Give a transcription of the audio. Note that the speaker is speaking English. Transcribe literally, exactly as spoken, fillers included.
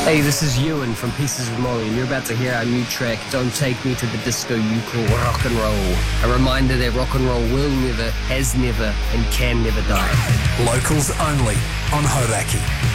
Hey, this is Ewan from Pieces of Molly, and you're about to hear our new track, Don't Take Me to the Disco You Call Rock and Roll. A reminder that rock and roll will never, has never, and can never die. Locals only on Hauraki.